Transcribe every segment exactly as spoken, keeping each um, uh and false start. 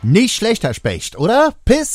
Nicht schlecht, Herr Specht, oder?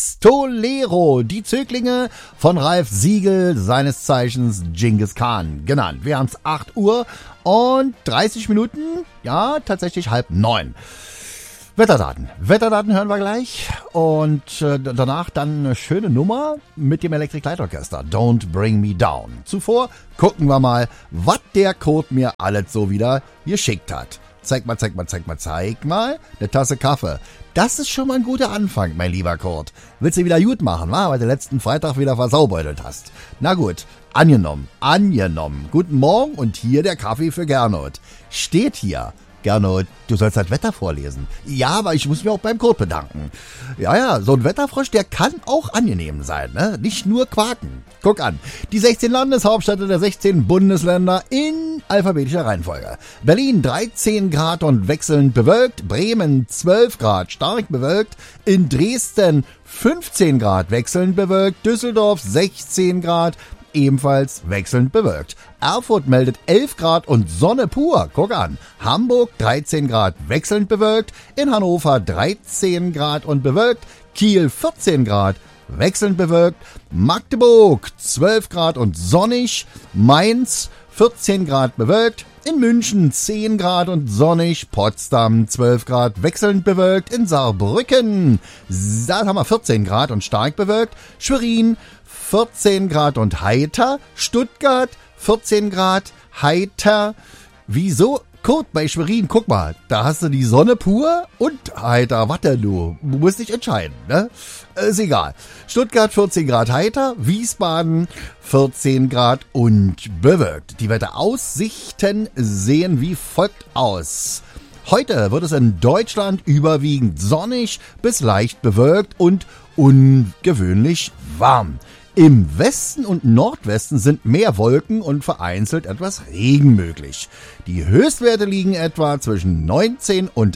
Pistolero, die Zöglinge von Ralf Siegel, seines Zeichens Genghis Khan genannt. Wir haben's acht Uhr und dreißig Minuten, ja, tatsächlich halb neun. Wetterdaten. Wetterdaten hören wir gleich und äh, danach dann eine schöne Nummer mit dem Electric Light Orchester, Don't Bring Me Down. Zuvor gucken wir mal, was der Code mir alles so wieder geschickt hat. Zeig mal, zeig mal, zeig mal, zeig mal. Eine Tasse Kaffee. Das ist schon mal ein guter Anfang, mein lieber Kurt. Willst du wieder gut machen, wa? Weil du letzten Freitag wieder versaubeutelt hast. Na gut, angenommen, angenommen. Guten Morgen und hier der Kaffee für Gernot. Steht hier. Gernot, du sollst das Wetter vorlesen. Ja, aber ich muss mich auch beim Kurt bedanken. Ja, ja, so ein Wetterfrosch, der kann auch angenehm sein, ne? Nicht nur quaken. Guck an, die sechzehn Landeshauptstädte der sechzehn Bundesländer in alphabetischer Reihenfolge. Berlin dreizehn Grad und wechselnd bewölkt, Bremen zwölf Grad stark bewölkt, in Dresden fünfzehn Grad wechselnd bewölkt, Düsseldorf sechzehn Grad, ebenfalls wechselnd bewölkt. Erfurt meldet elf Grad und Sonne pur. Guck an. Hamburg dreizehn Grad wechselnd bewölkt. In Hannover dreizehn Grad und bewölkt. Kiel vierzehn Grad wechselnd bewölkt. Magdeburg zwölf Grad und sonnig. Mainz vierzehn Grad bewölkt. In München zehn Grad und sonnig. Potsdam zwölf Grad wechselnd bewölkt. In Saarbrücken, da haben wir vierzehn Grad und stark bewölkt. Schwerin vierzehn Grad und heiter. Stuttgart vierzehn Grad heiter. Wieso? Kurt, bei Schwerin, guck mal, da hast du die Sonne pur und heiter. Warte du, du musst dich entscheiden, ne? Ist egal. Stuttgart vierzehn Grad heiter, Wiesbaden vierzehn Grad und bewölkt. Die Wetteraussichten sehen wie folgt aus. Heute wird es in Deutschland überwiegend sonnig bis leicht bewölkt und ungewöhnlich warm. Im Westen und Nordwesten sind mehr Wolken und vereinzelt etwas Regen möglich. Die Höchstwerte liegen etwa zwischen neunzehn und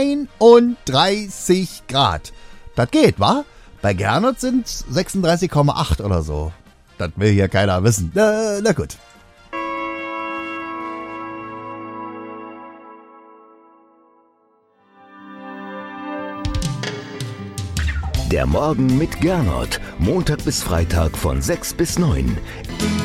einunddreißig Grad. Das geht, wa? Bei Gernot sind sechsunddreißig Komma acht oder so. Das will hier keiner wissen. Na, na gut. Der Morgen mit Gernot. Montag bis Freitag von sechs bis neun.